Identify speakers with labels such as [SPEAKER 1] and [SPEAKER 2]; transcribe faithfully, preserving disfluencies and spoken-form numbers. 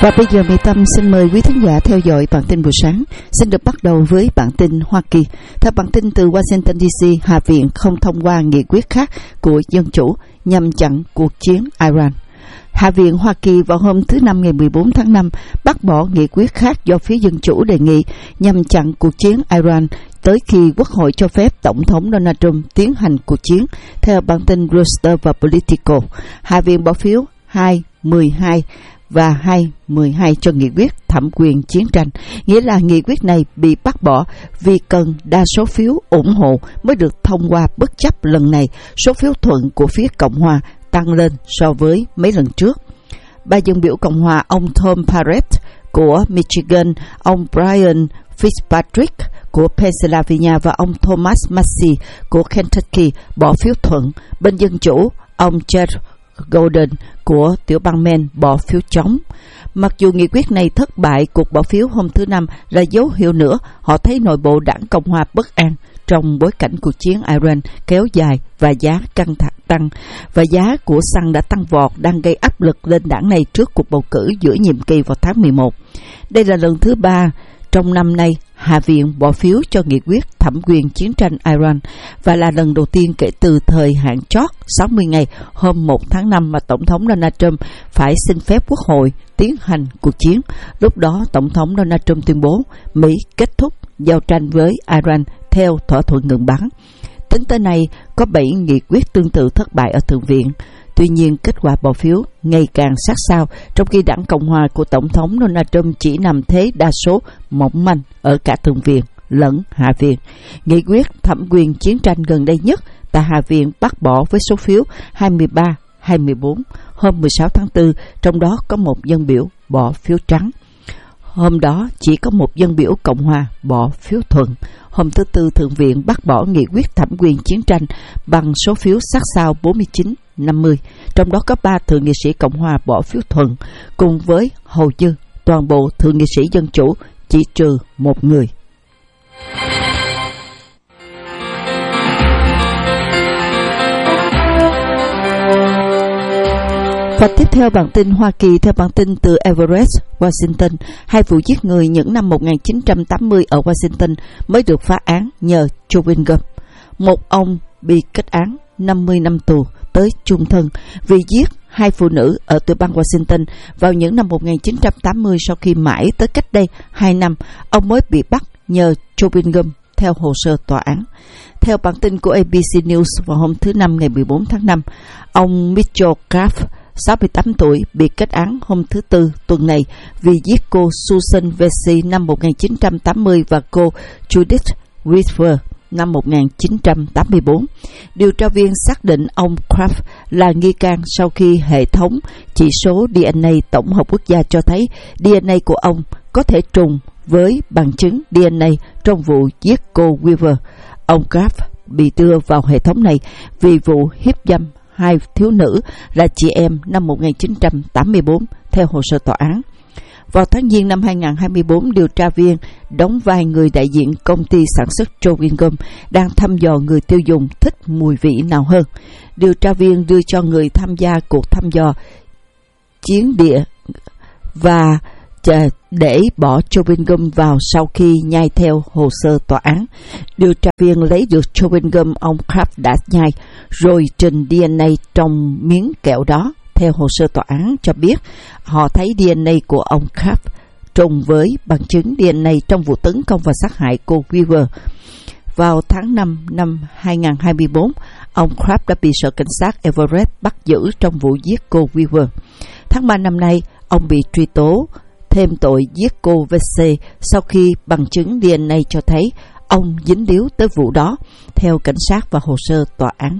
[SPEAKER 1] Và bây giờ Mỹ Tâm xin mời quý thính giả theo dõi bản tin buổi sáng. Xin được bắt đầu với bản tin Hoa Kỳ. Theo bản tin từ Washington đê xê, Hạ viện không thông qua nghị quyết khác của Dân Chủ nhằm chặn cuộc chiến Iran. Hạ viện Hoa Kỳ vào hôm thứ Năm ngày mười bốn tháng năm bác bỏ nghị quyết khác do phía Dân Chủ đề nghị nhằm chặn cuộc chiến Iran tới khi Quốc hội cho phép Tổng thống Donald Trump tiến hành cuộc chiến. Theo bản tin Reuters và Politico, Hạ viện bỏ phiếu hai mười hai và hai mười hai cho nghị quyết thẩm quyền chiến tranh, nghĩa là nghị quyết này bị bác bỏ vì cần đa số phiếu ủng hộ mới được thông qua. Bất chấp lần này số phiếu thuận của phía Cộng hòa tăng lên so với mấy lần trước. Ba dân biểu Cộng hòa, ông Tom Barrett của Michigan, ông Brian Fitzpatrick của Pennsylvania và ông Thomas Massie của Kentucky bỏ phiếu thuận. Bên Dân Chủ, ông Jeff Golden của tiểu bang Maine bỏ phiếu chống. Mặc dù nghị quyết này thất bại, cuộc bỏ phiếu hôm thứ Năm là dấu hiệu nữa họ thấy nội bộ đảng Cộng hòa bất an trong bối cảnh cuộc chiến Iran kéo dài và giá căng thẳng tăng, và giá của xăng đã tăng vọt, đang gây áp lực lên đảng này trước cuộc bầu cử giữa nhiệm kỳ vào tháng mười một. Đây là lần thứ ba trong năm nay Hạ viện bỏ phiếu cho nghị quyết thẩm quyền chiến tranh Iran và là lần đầu tiên kể từ thời hạn chót sáu mươi ngày hôm một tháng năm mà Tổng thống Donald Trump phải xin phép Quốc hội tiến hành cuộc chiến. Lúc đó, Tổng thống Donald Trump tuyên bố Mỹ kết thúc giao tranh với Iran theo thỏa thuận ngừng bắn. Tính tới nay, có bảy nghị quyết tương tự thất bại ở Thượng viện. Tuy nhiên, kết quả bỏ phiếu ngày càng sát sao, trong khi đảng Cộng hòa của Tổng thống Donald Trump chỉ nằm thế đa số mỏng manh ở cả Thượng viện lẫn Hạ viện. Nghị quyết thẩm quyền chiến tranh gần đây nhất tại Hạ viện bác bỏ với số phiếu hai mươi ba hai mươi bốn hôm mười sáu tháng tư, trong đó có một dân biểu bỏ phiếu trắng. Hôm đó chỉ có một dân biểu Cộng hòa bỏ phiếu thuận. Hôm thứ Tư, Thượng viện bác bỏ nghị quyết thẩm quyền chiến tranh bằng số phiếu sát sao bốn mươi chín năm mươi, trong đó có ba thượng nghị sĩ Cộng hòa bỏ phiếu thuận, cùng với hầu như toàn bộ thượng nghị sĩ Dân Chủ chỉ trừ một người. Và tiếp theo bản tin Hoa Kỳ, theo bản tin từ Everett, Washington, hai vụ giết người những năm một nghìn chín trăm tám mươi ở Washington mới được phá án nhờ chewing gum. Một ông bị kết án năm mươi năm tù tới chung thân vì giết hai phụ nữ ở tiểu bang Washington vào những năm một nghìn chín trăm tám mươi, sau khi mãi tới cách đây hai năm, ông mới bị bắt nhờ chewing gum theo hồ sơ tòa án. Theo bản tin của a bê xê News vào hôm thứ Năm ngày mười bốn tháng năm, ông Mitchell Craft, sáu mươi tám tuổi, bị kết án hôm thứ Tư tuần này vì giết cô Susan Vesey năm một nghìn chín trăm tám mươi và cô Judith Whitver năm một nghìn chín trăm tám mươi bốn. Điều tra viên xác định ông Craft là nghi can sau khi hệ thống chỉ số đê en a tổng hợp quốc gia cho thấy đê en a của ông có thể trùng với bằng chứng đê en a trong vụ giết cô Weaver. Ông Craft bị đưa vào hệ thống này vì vụ hiếp dâm hai thiếu nữ là chị em năm một nghìn chín trăm tám mươi bốn, theo hồ sơ tòa án. Vào tháng Giêng năm hai nghìn không trăm hai mươi bốn, điều tra viên đóng vai người đại diện công ty sản xuất chewing gum đang thăm dò người tiêu dùng thích mùi vị nào hơn. Điều tra viên đưa cho người tham gia cuộc thăm dò chiến địa và để bỏ chewing gum vào sau khi nhai theo hồ sơ tòa án. Điều tra viên lấy được chewing gum ông Kraft đã nhai rồi trình đê en a trong miếng kẹo đó. Theo hồ sơ tòa án cho biết, họ thấy đê en a của ông Kraft trùng với bằng chứng đê en a trong vụ tấn công và sát hại cô Weaver. Vào tháng năm năm hai nghìn không trăm hai mươi bốn, ông Kraft đã bị sở cảnh sát Everett bắt giữ trong vụ giết cô Weaver. Tháng ba năm nay, ông bị truy tố thêm tội giết cô Vesey sau khi bằng chứng đê en a cho thấy ông dính líu tới vụ đó, theo cảnh sát và hồ sơ tòa án